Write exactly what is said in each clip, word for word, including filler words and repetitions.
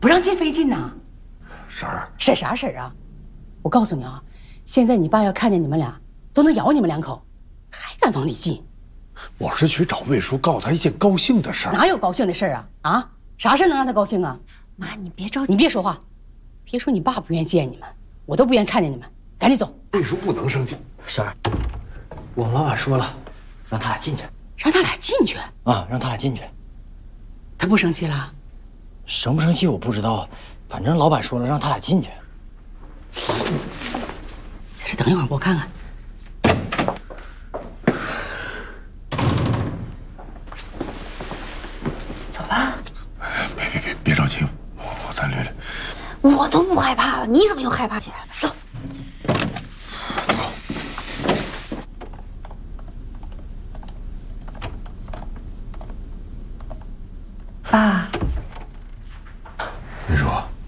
不让进非进呐。 婶儿， 婶啥婶啊？我告诉你啊，现在你爸要看见你们俩，都能咬你们两口，还敢往里进？ 我是去找魏叔告他一件高兴的事儿。 哪有高兴的事儿啊？啊，啥事能让他高兴啊？ 妈，你别着急， 你别说话，别说你爸不愿见你们，我都不愿看见你们，赶紧走。 魏叔不能生气。 婶儿，我们老板说了，让他俩进去。 让他俩进去啊，让他俩进去。 他不生气了？ 生不生气我不知道，反正老板说了让他俩进去。 在这等一会儿，我看看。走吧。 别别别别着急，我我再捋捋。 我都不害怕了，你怎么又害怕起来了？走。爸， 魏叔，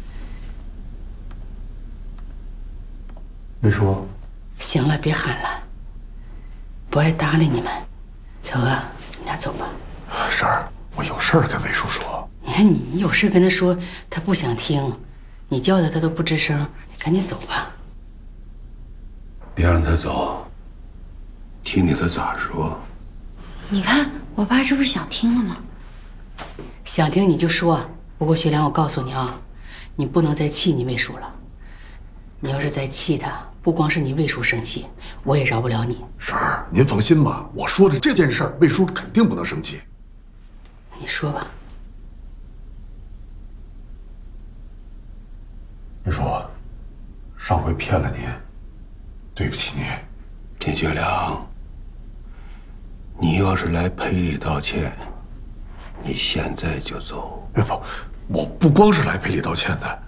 魏叔， 行了，别喊了，不爱搭理你们。小娥，你俩走吧。 婶儿，我有事儿跟魏叔说。 你看你有事跟他说，他不想听，你叫他他都不吱声，你赶紧走吧。 别让他走，听听他咋说。 你看我爸是不是想听了吗？ 想听你就说，不过学良，我告诉你啊，你不能再气你魏叔了。你要是再气他，不光是你魏叔生气，我也饶不了你。 婶儿，您放心吧，我说的这件事儿，魏叔肯定不能生气。 你说吧。 魏叔，上回骗了您，对不起您。 田学良，你要是来赔礼道歉，你现在就走。 哎不，我不光是来赔礼道歉的。